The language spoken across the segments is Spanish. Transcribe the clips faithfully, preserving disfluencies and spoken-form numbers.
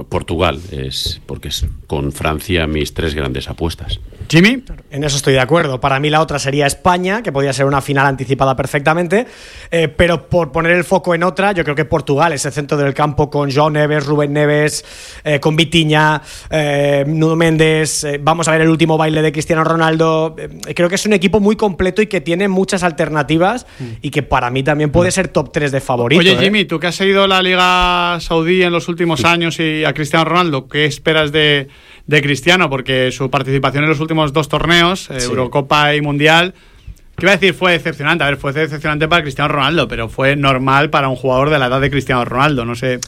Portugal, es porque es con Francia mis tres grandes apuestas. Jimmy, en eso estoy de acuerdo. Para mí la otra sería España, que podría ser una final anticipada perfectamente, eh, pero por poner el foco en otra, yo creo que Portugal, ese centro del campo con João Neves, Rubén Neves, eh, con Vitinha, eh, Nuno Méndez, eh, vamos a ver el último baile de Cristiano Ronaldo, eh, creo que es un equipo muy completo y que tiene muchas alternativas mm. y que para mí también puede ser top tres de favorito. Oye, Jimmy, ¿eh? tú que has seguido la Liga Saudí en los últimos años y a Cristiano Ronaldo, ¿qué esperas de, de Cristiano? Porque su participación en los últimos dos torneos, eh, sí. Eurocopa y Mundial, ¿qué iba a decir? Fue decepcionante. A ver, fue decepcionante para Cristiano Ronaldo, pero fue normal para un jugador de la edad de Cristiano Ronaldo, no sé.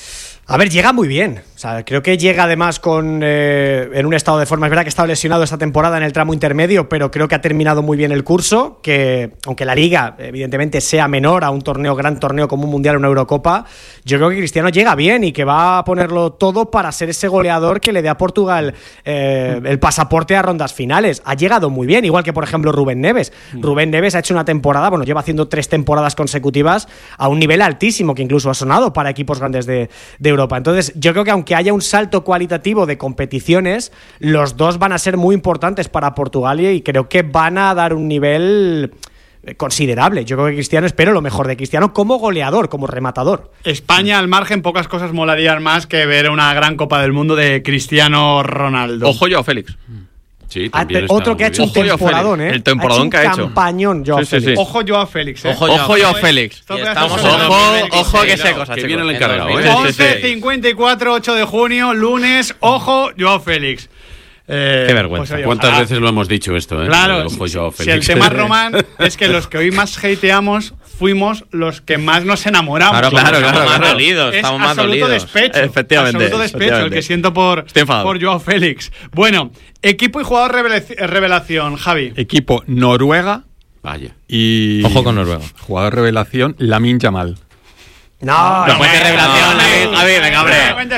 A ver, llega muy bien. O sea, creo que llega además con eh, en un estado de forma. Es verdad que ha estado lesionado esta temporada en el tramo intermedio, pero creo que ha terminado muy bien el curso, que aunque la Liga evidentemente sea menor a un torneo, gran torneo como un Mundial o una Eurocopa, yo creo que Cristiano llega bien y que va a ponerlo todo para ser ese goleador que le dé a Portugal eh, el pasaporte a rondas finales. Ha llegado muy bien, igual que por ejemplo Rubén Neves. Mm. Rubén Neves ha hecho una temporada, bueno, lleva haciendo tres temporadas consecutivas a un nivel altísimo, que incluso ha sonado para equipos grandes de, de Europa. Entonces, yo creo que aunque haya un salto cualitativo de competiciones, los dos van a ser muy importantes para Portugal y creo que van a dar un nivel considerable. Yo creo que Cristiano, espero lo mejor de Cristiano como goleador, como rematador. España, al margen, pocas cosas molarían más que ver una gran Copa del Mundo de Cristiano Ronaldo. Ojo yo, Félix. Sí, ah, otro que ha hecho un temporadón, ¿eh? El temporadón que ha hecho. Ha hecho un campañón, Joao sí, sí, Félix. Sí. Ojo Joao Félix, ¿eh? Ojo Joao Félix. Estamos ojo, ojo que sé cosas. Que viene el encargado, ¿eh? once cincuenta y cuatro, ocho de junio, lunes, ojo Joao Félix. Eh, Qué vergüenza. Pues, oye, ¿cuántas ojalá. veces lo hemos dicho esto? ¿eh? Claro, ojo, Joao si el tema Román es que los que hoy más hateamos fuimos los que más nos enamoramos. Claro, claro, claro. Estamos claro, más dolidos, es estamos más absoluto dolidos. Despecho, efectivamente. Absoluto despecho efectivamente. el que siento por, por Joao Félix. Bueno, equipo y jugador revelación, Javi. Equipo Noruega. Vaya. Y ojo con Noruega. Jugador revelación, Lamine Yamal. No, no puede ser revelación, David. A ver, venga, hombre.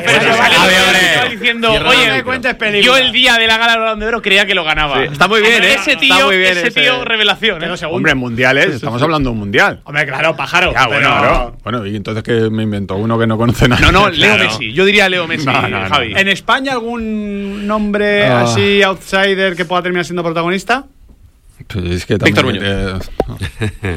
A ver, diciendo, oye, yo el día de la gala del Balón de Oro creía que lo ganaba. Sí, está muy bien, ¿eh? Ese tío, está muy bien ese ese. tío, revelación, ¿eh? Hombre, en mundiales, estamos hablando de un mundial. Hombre, claro, pájaro. Ya, bueno, pero... claro. Bueno, y entonces que me inventó uno que no conoce nada. No, no, Leo claro. Messi. Yo diría Leo Messi, no, no, Javi. No. ¿En España algún nombre ah. así outsider que pueda terminar siendo protagonista? Pues es que Víctor también, Muñoz. Eh,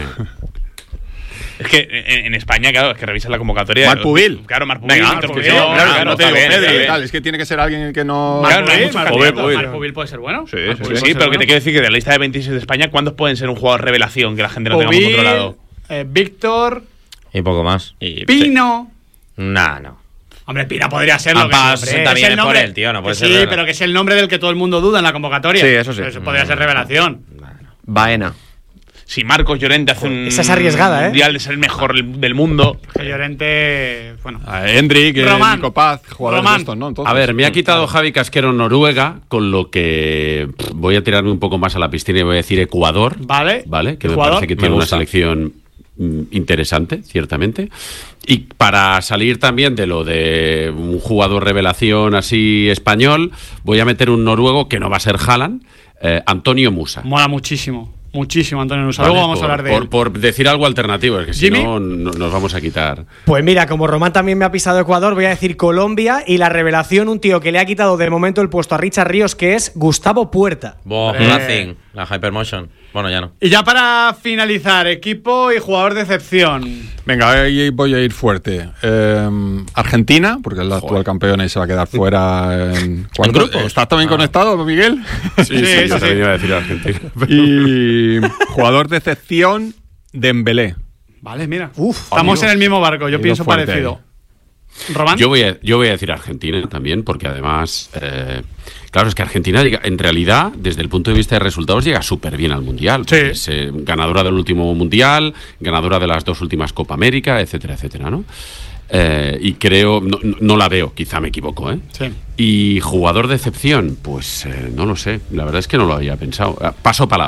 Es que en, en España, claro, es que revisas la convocatoria. Marc Pubil. Claro, Marc Pubil. Venga, Marc Pubil, Pubil, claro, claro, claro, no te digo bien, Pedri. bien, tal, es que tiene que ser alguien que no. Claro, Marc no, Pubil, Pubil, Pubil. Marc Pubil puede ser bueno. Sí, sí, Sí, sí. sí, pero que te quiero decir que de la lista de veintiséis de España, ¿cuántos pueden ser un jugador revelación que la gente no tenga muy controlado? Eh, Víctor. Y poco más. Y, Pino. Sí. Nah, no. Hombre, Pina podría serlo. Ampas que, hombre, también es el nombre, por él, tío, no puede sí, ser. Sí, pero que es el nombre del que todo el mundo duda en la convocatoria. Sí, eso sí. Eso podría ser revelación. Baena. Si Marcos Llorente hace un esa es arriesgada, ¿eh? mundial de ser el mejor del mundo. Que Llorente, bueno. A Hendrik, Román. Nico Paz, jugadores Román. de estos, ¿no? Entonces, A ver, me ha quitado Javi Casquero Noruega, con lo que pff, voy a tirarme un poco más a la piscina y voy a decir Ecuador. Vale. Vale, que me Ecuador. parece que Me tiene una gusta. selección mm, interesante, ciertamente. Y para salir también de lo de un jugador revelación así español, voy a meter un noruego que no va a ser Haaland, eh, Antonio Musa. Mola muchísimo. Muchísimo, Antonio Nusa. Vale, Luego vamos por, a hablar de por, él. por decir algo alternativo, es que si Jimmy. no, no nos vamos a quitar. Pues mira, como Román también me ha pisado Ecuador, voy a decir Colombia y la revelación, un tío que le ha quitado de momento el puesto a Richard Ríos, que es Gustavo Puerta. Boh, Eh. nothing. La Hypermotion. Bueno, ya no. Y ya para finalizar, equipo y jugador de excepción. Venga, ahí voy a ir fuerte. Eh, Argentina, porque es la Joder. actual campeona y se va a quedar fuera en cuartos. grupos? ¿Estás también Ah. conectado, Miguel? Sí, sí, sí, yo sí. también iba a decir Argentina. Y jugador de excepción, Dembélé. Vale, mira. Uf, Estamos amigo. en el mismo barco, yo Ido pienso fuerte parecido. ¿Román? Yo voy, a, yo voy a decir Argentina también, porque además, eh, claro, es que Argentina, llega, en realidad, desde el punto de vista de resultados, llega súper bien al Mundial. Sí. Es eh, ganadora del último Mundial, ganadora de las dos últimas Copa América, etcétera, etcétera, ¿no? Eh, y creo, no, no la veo, quizá me equivoco, ¿eh? Sí. Y jugador de excepción, pues eh, no lo sé, la verdad es que no lo había pensado. Ah, paso palabra.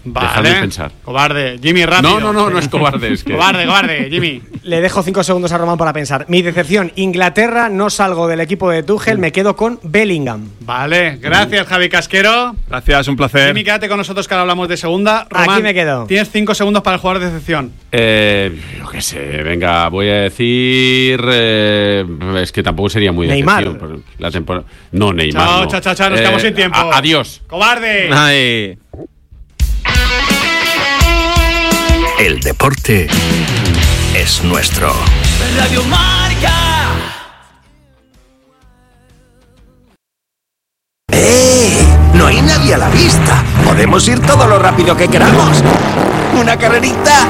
Vale. Dejadme pensar. Cobarde. Jimmy, rápido. No, no, no, no es cobarde. Es que... Cobarde, cobarde, Jimmy. Le dejo cinco segundos a Román para pensar. Mi decepción, Inglaterra, no salgo del equipo de Tuchel, me quedo con Bellingham. Vale, gracias, Javi Casquero. Gracias, un placer. Jimmy, quédate con nosotros que ahora hablamos de segunda. Román, Aquí me quedo. Tienes cinco segundos para el jugador de decepción. Eh, yo qué sé, venga, voy a decir. Eh, es que tampoco sería muy Neymar. decepción por la temporada. No, Neymar. Chao, no. chao, chao, chao, nos Eh, quedamos sin tiempo. a- adiós. ¡Cobarde! Ay. El deporte es nuestro. Radio Marca. ¡Eh! No hay nadie a la vista. Podemos ir todo lo rápido que queramos. ¿Una carrerita?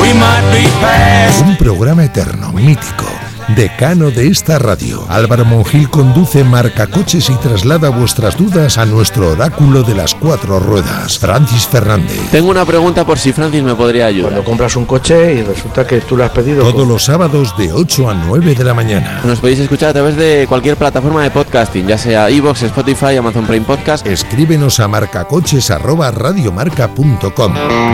Un programa eterno, mítico, decano de esta radio. Álvaro Monjil conduce Marcacoches y traslada vuestras dudas a nuestro oráculo de las cuatro ruedas, Francis Fernández. Tengo una pregunta por si Francis me podría ayudar. Cuando compras un coche y resulta que tú lo has pedido... Todos los sábados de ocho a nueve de la mañana. Nos podéis escuchar a través de cualquier plataforma de podcasting, ya sea iVoox, Spotify, Amazon Prime Podcast. Escríbenos a marcacoches arroba radiomarca punto com.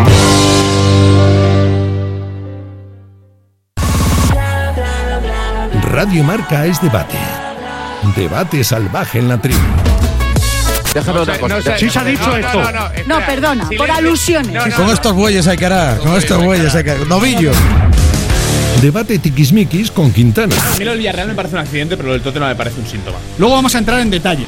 Radio Marca es debate. Debate salvaje en la tribu. Déjame otra cosa. Sí se ha dicho esto. No, perdona, por alusiones. Con estos bueyes hay que hará, con estos bueyes hay que hará. Novillo. Debate tiquismiquis con Quintana. A mí lo del Villarreal me parece un accidente, pero lo del Tottenham me parece un síntoma. Luego vamos a entrar en detalle.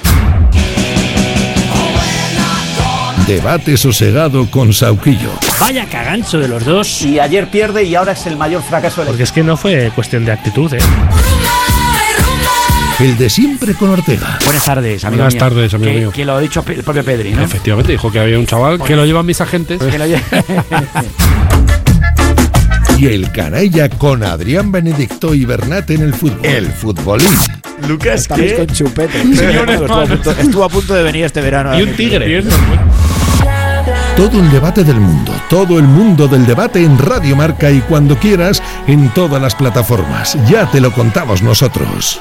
Debate sosegado con Sauquillo. Vaya cagancho de los dos. Y ayer pierde y ahora es el mayor fracaso del... Porque es que no fue cuestión de actitud, ¿eh? El de siempre con Ortega. Buenas tardes, amigo Buenas mío. tardes, amigo que, mío. Que lo ha dicho el propio Pedri, ¿no? Efectivamente, dijo que había un chaval que lo llevan mis agentes. Que lo lle- Y el canalla con Adrián Benedicto y Bernat en el fútbol. El futbolín. Lucas, Estamos con chupete. Señores, estuvo, a punto, estuvo a punto de venir este verano. Y un tigre. Todo el debate del mundo, todo el mundo del debate en Radio Marca y cuando quieras en todas las plataformas. Ya te lo contamos nosotros.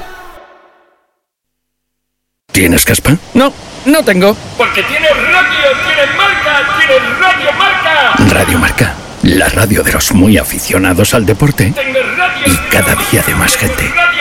¿Tienes caspa? No, no tengo. Porque tienes radio, tienes marca, tienes Radio Marca. Radio Marca, la radio de los muy aficionados al deporte Tengo radio. y cada día de más gente. Radio